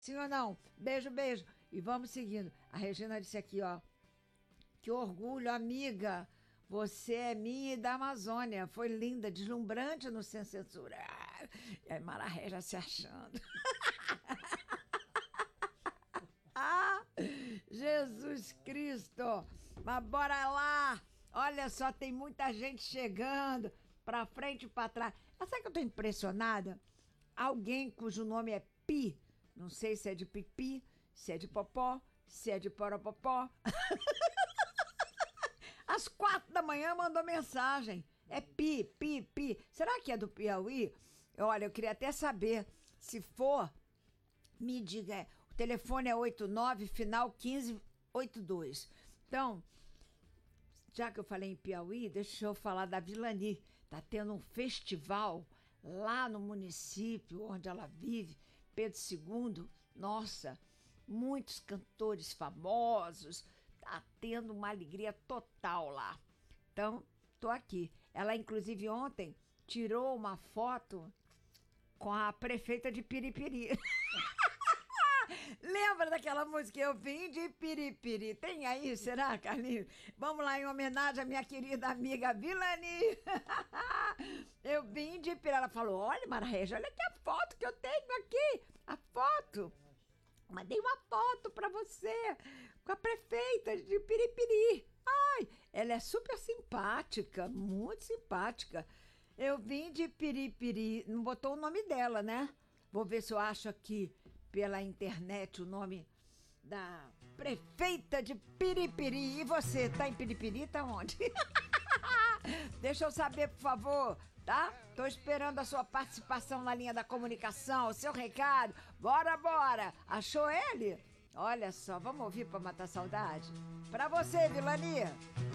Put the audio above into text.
Sim ou não? Beijo, beijo. E vamos seguindo. A Regina disse aqui, ó. Que orgulho, amiga. Você é minha e da Amazônia. Foi linda, deslumbrante no Sem Censura. E aí Mara Ré já se achando. Ah, Jesus Cristo. Mas bora lá. Olha só, tem muita gente chegando. Pra frente e pra trás. Mas sabe que eu tô impressionada? Alguém cujo nome é Pi. Não sei se é de pipi, se é de popó, se é de poropopó. Às 4 da manhã mandou mensagem. É Pi, Pi, Pi. Será que é do Piauí? Olha, eu queria até saber. Se for, me diga. O telefone é 89, final 1582. Então, já que eu falei em Piauí, deixa eu falar da Vilani. Tá tendo um festival lá no município onde ela vive, Pedro II. Nossa, muitos cantores famosos. Tá tendo uma alegria total lá. Então, tô aqui. Ela, inclusive, ontem tirou uma foto com a prefeita de Piripiri. Lembra daquela música Eu Vim de Piripiri? Tem aí, será, Carlinhos? Vamos lá, em homenagem à minha querida amiga Vilani. Eu vim de Piripiri. Ela falou, olha, Mara Regia, olha aqui a foto que eu tenho aqui. A foto. Mandei uma foto pra você com a prefeita de Piripiri. Ai, ela é super simpática, muito simpática. Eu vim de Piripiri. Não botou o nome dela, né? Vou ver se eu acho aqui pela internet o nome da prefeita de Piripiri. E você, tá em Piripiri? Tá onde? Deixa eu saber, por favor, tá? Tô esperando a sua participação na linha da comunicação, o seu recado. Bora, bora! Achou ele? Olha só, vamos ouvir pra matar a saudade? Pra você, Vilani!